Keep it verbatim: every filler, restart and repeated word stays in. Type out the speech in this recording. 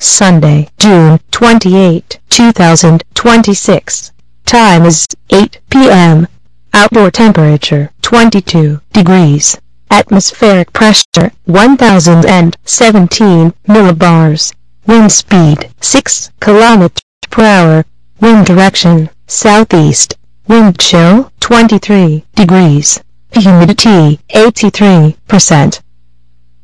Sunday, June twenty-eighth, two thousand twenty-six. Time is eight p m Outdoor temperature twenty-two degrees. Atmospheric pressure one thousand seventeen millibars. Wind speed six kilometers per hour. Wind direction southeast. Wind chill twenty-three degrees. Humidity eighty-three percent.